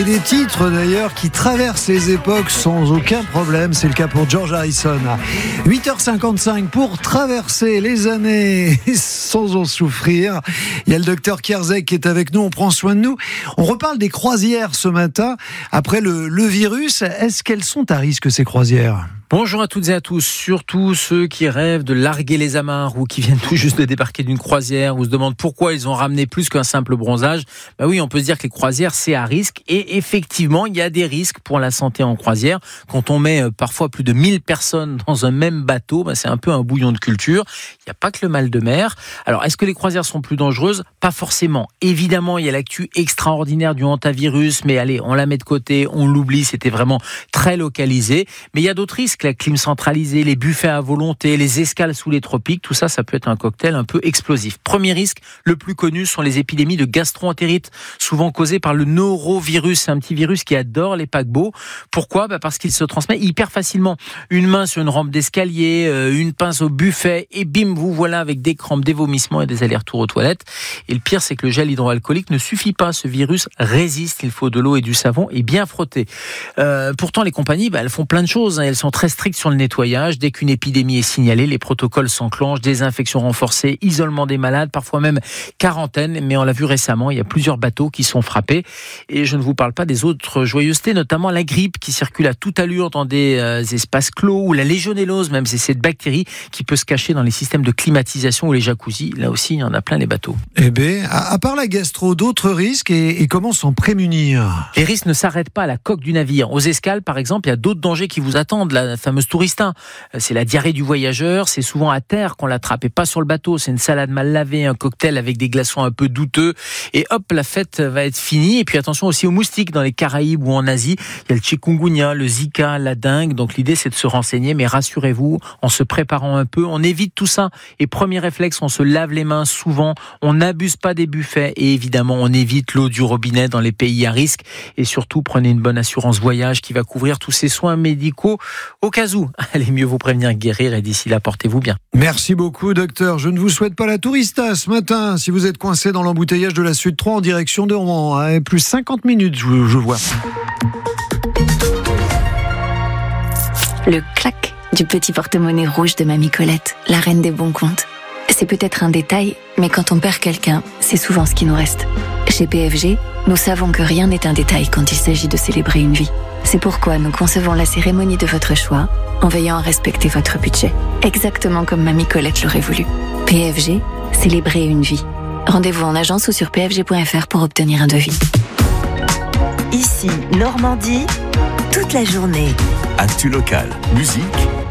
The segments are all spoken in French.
des titres d'ailleurs qui traversent les époques sans aucun problème. C'est le cas pour George Harrison. 8h55 pour traverser les années sans en souffrir. Il y a le docteur Kierzek qui est avec nous. On prend soin de nous. On reparle des croisières ce matin. Après le virus, est-ce qu'elles sont à risque ces croisières ? Bonjour à toutes et à tous, surtout ceux qui rêvent de larguer les amarres ou qui viennent tout juste de débarquer d'une croisière ou se demandent pourquoi ils ont ramené plus qu'un simple bronzage. Ben oui, on peut se dire que les croisières, c'est à risque et effectivement, il y a des risques pour la santé en croisière. Quand on met parfois plus de 1000 personnes dans un même bateau, ben c'est un peu un bouillon de culture. Il n'y a pas que le mal de mer. Alors, est-ce que les croisières sont plus dangereuses ? Pas forcément. Évidemment, il y a l'actu extraordinaire du hantavirus, mais allez, on la met de côté, on l'oublie, c'était vraiment très localisé. Mais il y a d'autres risques. La clim centralisée, les buffets à volonté, les escales sous les tropiques, tout ça, ça peut être un cocktail un peu explosif. Premier risque, le plus connu, sont les épidémies de gastro-entérite, souvent causées par le norovirus. C'est un petit virus qui adore les paquebots. Pourquoi ? Parce qu'il se transmet hyper facilement. Une main sur une rampe d'escalier, une pince au buffet, et bim, vous voilà avec des crampes, des vomissements et des allers-retours aux toilettes. Et le pire, c'est que le gel hydroalcoolique ne suffit pas. Ce virus résiste. Il faut de l'eau et du savon et bien frotter. Pourtant, les compagnies, elles font plein de choses. Elles sont très strictes sur le nettoyage. Dès qu'une épidémie est signalée, les protocoles s'enclenchent, désinfection renforcée, isolement des malades, parfois même quarantaine. Mais on l'a vu récemment, il y a plusieurs bateaux qui sont frappés. Et je ne vous parle pas des autres joyeusetés, notamment la grippe qui circule à toute allure dans des espaces clos, ou la légionellose, même c'est cette bactérie qui peut se cacher dans les systèmes de climatisation ou les jacuzzis. Là aussi, il y en a plein les bateaux. Eh bien, à part la gastro, d'autres risques et comment s'en prémunir ? Les risques ne s'arrêtent pas à la coque du navire. Aux escales, par exemple, il y a d'autres dangers qui vous attendent. La fameuse tourista, c'est la diarrhée du voyageur. C'est souvent à terre qu'on l'attrape et pas sur le bateau. C'est une salade mal lavée, un cocktail avec des glaçons un peu douteux. Et hop, la fête va être finie. Et puis attention aussi aux moustiques dans les Caraïbes ou en Asie. Il y a le chikungunya, le Zika, la dengue. Donc l'idée, c'est de se renseigner. Mais rassurez-vous, en se préparant un peu, on évite tout ça. Et premier réflexe, on se lave les mains souvent. On n'abuse pas des buffets. Et évidemment, on évite l'eau du robinet dans les pays à risque. Et surtout, prenez une bonne assurance voyage qui va couvrir tous ces soins médicaux au cas où. Allez mieux vous prévenir que guérir, et d'ici là, portez-vous bien. Merci beaucoup, docteur. Je ne vous souhaite pas la tourista ce matin. Si vous êtes coincé dans l'embouteillage de la Sud 3 en direction de Rouen, plus 50 minutes, je vois. Le clac du petit porte-monnaie rouge de Mamie Colette, la reine des bons comptes. C'est peut-être un détail, mais quand on perd quelqu'un, c'est souvent ce qui nous reste. Chez PFG, nous savons que rien n'est un détail quand il s'agit de célébrer une vie. C'est pourquoi nous concevons la cérémonie de votre choix en veillant à respecter votre budget. Exactement comme Mamie Colette l'aurait voulu. PFG, célébrer une vie. Rendez-vous en agence ou sur pfg.fr pour obtenir un devis. Ici, Normandie, toute la journée. Actu locale, musique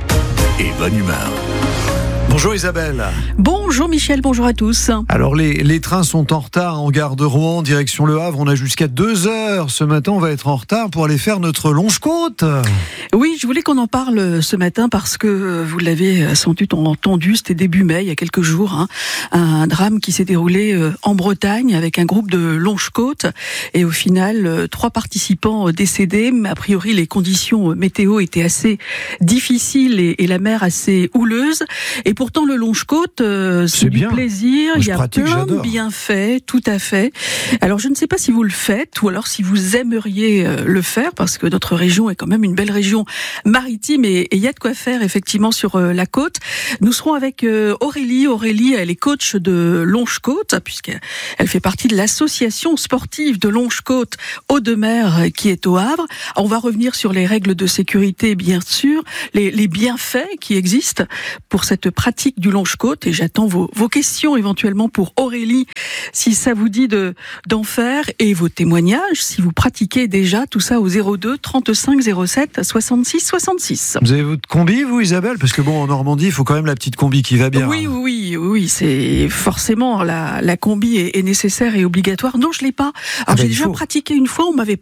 et bonne humeur. Bonjour Isabelle. Bonjour Michel, bonjour à tous. Alors les trains sont en retard en gare de Rouen, direction Le Havre. On a jusqu'à 2h. Ce matin, on va être en retard pour aller faire notre longe-côte. Oui, je voulais qu'on en parle ce matin parce que vous l'avez sans doute entendu, c'était début mai, il y a quelques jours, un drame qui s'est déroulé en Bretagne avec un groupe de longe-côte. Et au final, 3 participants décédés. Mais a priori, les conditions météo étaient assez difficiles et la mer assez houleuse. Et pourtant, le longe-côte, c'est du plaisir. Moi, il y a plein de bienfaits, tout à fait. Alors, je ne sais pas si vous le faites ou alors si vous aimeriez le faire, parce que notre région est quand même une belle région maritime et il y a de quoi faire effectivement sur la côte. Nous serons avec Aurélie. Aurélie, elle est coach de longe-côte, puisqu'elle fait partie de l'association sportive de longe-côte Eau-de-Mer qui est au Havre. Alors, on va revenir sur les règles de sécurité, bien sûr, les bienfaits qui existent pour cette pratique du longe-côte, et j'attends vos questions éventuellement pour Aurélie si ça vous dit d'en faire, et vos témoignages si vous pratiquez déjà, tout ça au 02 35 07 66 66. Vous avez votre combi, vous Isabelle ? Parce que bon, en Normandie, il faut quand même la petite combi qui va bien. Oui, c'est forcément la combi est nécessaire et obligatoire. Non, je l'ai pas. Alors j'ai déjà pratiqué une fois, on m'avait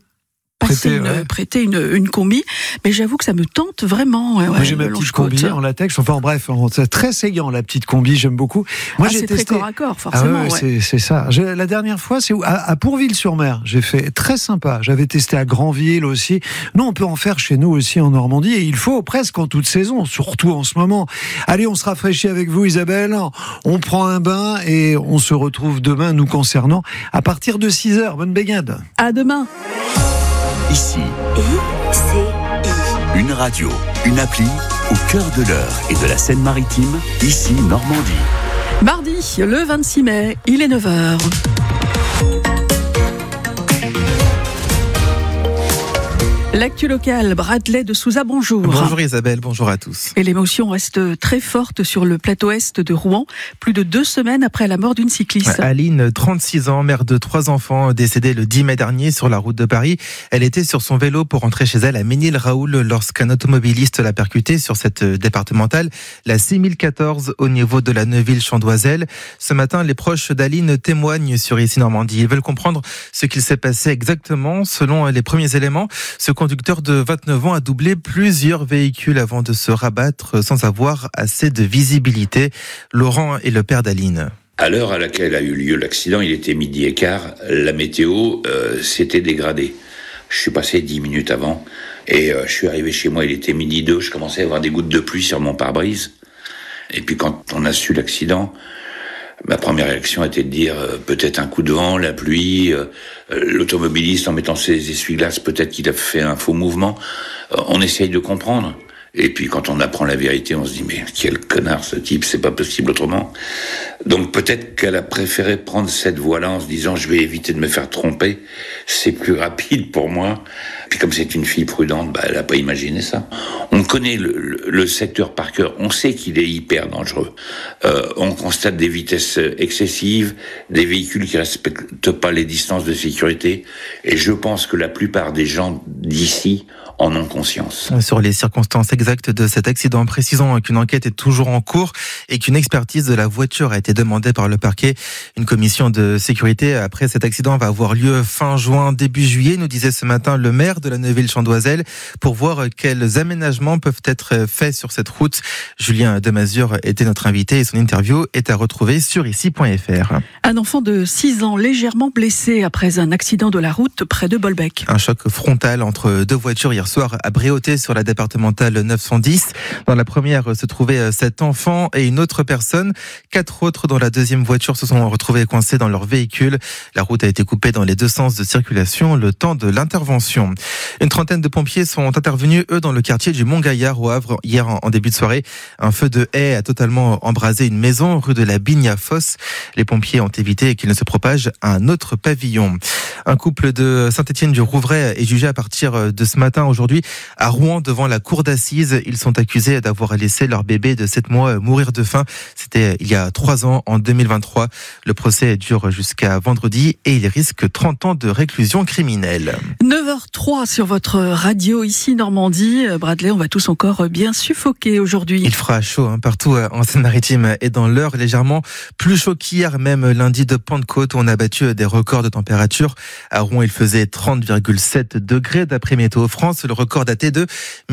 prêter une combi, mais j'avoue que ça me tente vraiment. Moi j'ai ma petite combi en latex, enfin bref, c'est très saillant la petite combi, j'aime beaucoup. Moi j'ai testé. Très corps à corps, forcément. C'est ça. La dernière fois, c'est à Pourville-sur-Mer. J'ai fait très sympa. J'avais testé à Granville aussi. Nous, on peut en faire chez nous aussi en Normandie, et il faut presque en toute saison, surtout en ce moment. Allez, on se rafraîchit avec vous Isabelle, on prend un bain et on se retrouve demain nous concernant à partir de 6h. Bonne baignade. À demain. ici. ICI. Une radio, une appli au cœur de l'Eure et de la Seine-Maritime, ici Normandie. Mardi, le 26 mai, il est 9h. L'actu locale, Bradley de Souza, bonjour. Bonjour Isabelle, bonjour à tous. Et l'émotion reste très forte sur le plateau est de Rouen, plus de 2 semaines après la mort d'une cycliste. Aline, 36 ans, mère de 3 enfants, décédée le 10 mai dernier sur la route de Paris. Elle était sur son vélo pour rentrer chez elle à Ménil-Raoul lorsqu'un automobiliste l'a percutée sur cette départementale, la 6014 au niveau de la Neuville-Chandoiselle. Ce matin, les proches d'Aline témoignent sur Ici Normandie. Ils veulent comprendre ce qu'il s'est passé exactement. Selon les premiers éléments, ce conducteur de 29 ans a doublé plusieurs véhicules avant de se rabattre sans avoir assez de visibilité. Laurent est le père d'Aline. À l'heure à laquelle a eu lieu l'accident, il était 12h15, la météo s'était dégradée. Je suis passé 10 minutes avant et je suis arrivé chez moi, il était 12h02, je commençais à avoir des gouttes de pluie sur mon pare-brise. Et puis quand on a su l'accident, ma première réaction était de dire peut-être un coup de vent, la pluie, l'automobiliste en mettant ses essuie-glaces, peut-être qu'il a fait un faux mouvement. On essaye de comprendre. Et puis quand on apprend la vérité, on se dit mais quel connard ce type, c'est pas possible autrement. Donc peut-être qu'elle a préféré prendre cette voie-là en se disant je vais éviter de me faire tromper, c'est plus rapide pour moi. Puis comme c'est une fille prudente, elle a pas imaginé ça. On connaît le secteur par cœur, on sait qu'il est hyper dangereux. On constate des vitesses excessives, des véhicules qui respectent pas les distances de sécurité, et je pense que la plupart des gens d'ici en ont conscience. Sur les circonstances exactes de cet accident, précisons qu'une enquête est toujours en cours et qu'une expertise de la voiture a été demandée par le parquet. Une commission de sécurité après cet accident va avoir lieu fin juin, début juillet, nous disait ce matin le maire de la Neuville-Chandoiselle, pour voir quels aménagements peuvent être faits sur cette route. Julien Demazure était notre invité et son interview est à retrouver sur ici.fr. Un enfant de 6 ans légèrement blessé après un accident de la route près de Bolbec. Un choc frontal entre 2 voitures hier soir à Bréauté sur la départementale 910. Dans la première se trouvait 7 enfants et une autre personne. 4 autres dans la deuxième voiture se sont retrouvés coincés dans leur véhicule. La route a été coupée dans les 2 sens de circulation le temps de l'intervention. Une trentaine de pompiers sont intervenus, eux, dans le quartier du Mont-Gaillard au Havre hier en début de soirée. Un feu de haie a totalement embrasé une maison rue de la Bigne-à-Fosse. Les pompiers ont évité qu'il ne se propage à un autre pavillon. Un couple de Saint-Étienne-du-Rouvray est jugé à partir de ce matin aujourd'hui à Rouen devant la cour d'assises. Ils sont accusés d'avoir laissé leur bébé de 7 mois mourir de faim. C'était il y a 3 ans, en 2023. Le procès dure jusqu'à vendredi et il risque 30 ans de réclusion criminelle. 9h03 sur votre radio ici Normandie. Bradley, on va tous encore bien suffoquer aujourd'hui. Il fera chaud partout en Seine-Maritime et dans l'Eure, légèrement plus chaud qu'hier, même lundi de Pentecôte où on a battu des records de température. À Rouen, il faisait 30,7 degrés d'après Météo France. Le record daté de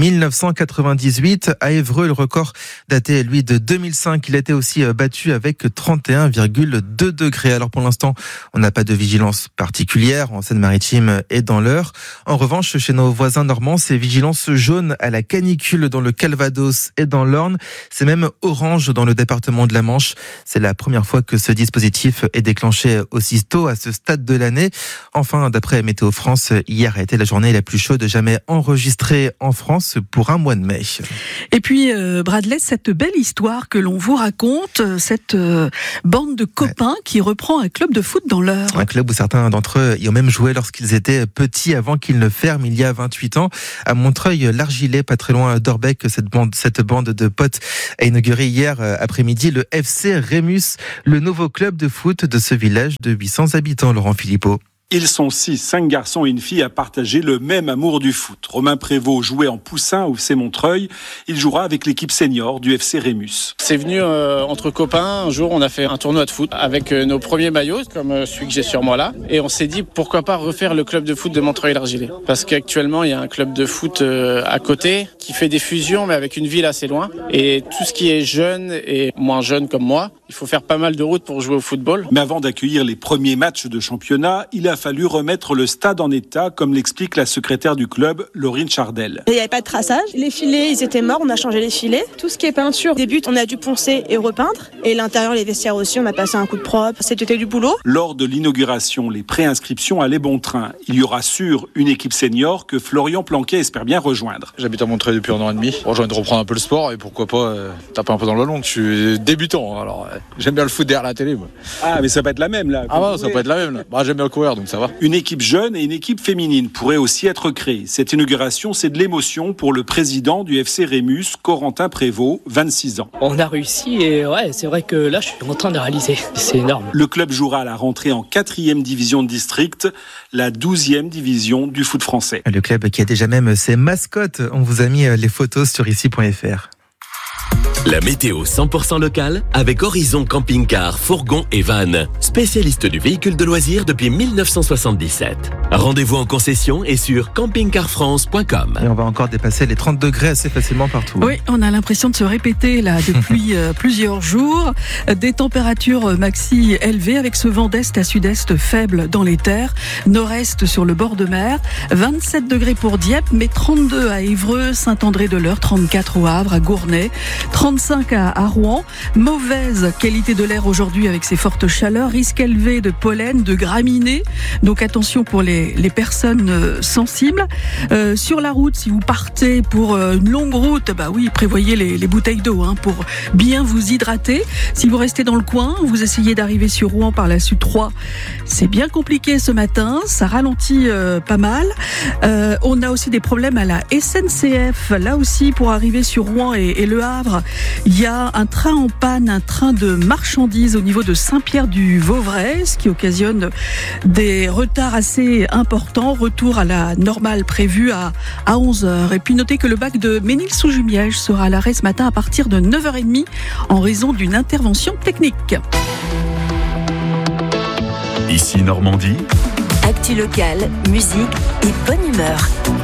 1998. À Évreux, le record daté, lui, de 2005. Il a été aussi battu avec 31,2 degrés. Alors pour l'instant, on n'a pas de vigilance particulière en Seine-Maritime et dans l'Eure. En revanche, chez nos voisins normands, c'est vigilance jaune à la canicule dans le Calvados et dans l'Orne. C'est même orange dans le département de la Manche. C'est la première fois que ce dispositif est déclenché aussi tôt à ce stade de l'année. Enfin, d'après Météo France, hier a été la journée la plus chaude jamais enregistrée en France pour un mois de mai. Et puis, Bradley, cette belle histoire que l'on vous raconte, cette bande de copains qui reprend un club de foot dans l'Eure. Un club où certains d'entre eux y ont même joué lorsqu'ils étaient petits avant qu'ils ne ferment il y a 28 ans. À Montreuil-l'Argilet, pas très loin d'Orbec, cette bande de potes a inauguré hier après-midi le FC Rémus, le nouveau club de foot de ce village de 800 habitants, Laurent Philippot. Ils sont 5 garçons et une fille à partager le même amour du foot. Romain Prévost jouait en poussin au FC Montreuil. Il jouera avec l'équipe senior du FC Rémus. C'est venu entre copains. Un jour, on a fait un tournoi de foot avec nos premiers maillots, comme celui que j'ai sur moi là. Et on s'est dit, pourquoi pas refaire le club de foot de Montreuil-l'Argilet. Parce qu'actuellement, il y a un club de foot à côté qui fait des fusions, mais avec une ville assez loin. Et tout ce qui est jeune et moins jeune comme moi, il faut faire pas mal de route pour jouer au football. Mais avant d'accueillir les premiers matchs de championnat, il a fallu remettre le stade en état, comme l'explique la secrétaire du club, Laurine Chardel. Il n'y avait pas de traçage. Les filets, ils étaient morts, on a changé les filets. Tout ce qui est peinture, des buts, on a dû poncer et repeindre. Et l'intérieur, les vestiaires aussi, on a passé un coup de propre. C'était du boulot. Lors de l'inauguration, les préinscriptions allaient bon train. Il y aura sûr une équipe senior que Florian Planquet espère bien rejoindre. J'habite à Montreuil depuis 1 an et demi. J'ai envie de reprendre un peu le sport et pourquoi pas taper un peu dans la longue. Je suis débutant, alors j'aime bien le foot derrière la télé. Moi. Ah, mais ça va être la même là. Ah ouais, ça peut être la même là. Bah, j'aime bien courir, donc ça va. Une équipe jeune et une équipe féminine pourraient aussi être créées. Cette inauguration, c'est de l'émotion pour le président du FC Rémus, Corentin Prévost, 26 ans. On a réussi et ouais, c'est vrai que là, je suis en train de réaliser. C'est énorme. Le club jouera à la rentrée en 4e division de district, la 12e division du foot français. Le club qui a déjà même ses mascottes. On vous a mis les photos sur ici.fr. La météo 100% locale avec Horizon Camping-Car, Fourgon et Van, spécialiste du véhicule de loisirs depuis 1977. Rendez-vous en concession et sur campingcarfrance.com. Et on va encore dépasser les 30 degrés assez facilement partout. Oui, on a l'impression de se répéter là depuis plusieurs jours. Des températures maxi élevées avec ce vent d'est à sud-est faible dans les terres, nord-est sur le bord de mer. 27 degrés pour Dieppe, mais 32 à Évreux, Saint-André-de-l'Eure, 34 au Havre, à Gournay, 35 à Rouen. Mauvaise qualité de l'air aujourd'hui avec ces fortes chaleurs, risque élevé de pollen, de graminées. Donc attention pour les personnes sensibles. Sur la route, si vous partez pour une longue route, bah oui, prévoyez les bouteilles d'eau pour bien vous hydrater. Si vous restez dans le coin, vous essayez d'arriver sur Rouen par la Sud 3. C'est bien compliqué ce matin, ça ralentit pas mal. On a aussi des problèmes à la SNCF. Là aussi, pour arriver sur Rouen et Le Havre, il y a un train en panne, un train de marchandises au niveau de Saint-Pierre-du-Vauvray, ce qui occasionne des retards assez importants. Retour à la normale prévue à 11h. Et puis notez que le bac de Ménil-sous-Jumièges sera à l'arrêt ce matin à partir de 9h30 en raison d'une intervention technique. Ici Normandie. Actu locale, musique et bonne humeur.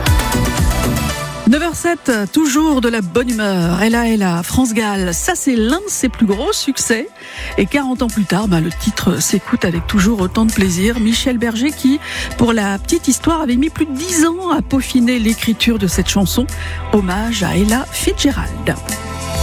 9h07, toujours de la bonne humeur. Ella, France Gall, ça c'est l'un de ses plus gros succès. Et 40 ans plus tard, le titre s'écoute avec toujours autant de plaisir. Michel Berger qui, pour la petite histoire, avait mis plus de 10 ans à peaufiner l'écriture de cette chanson. Hommage à Ella Fitzgerald.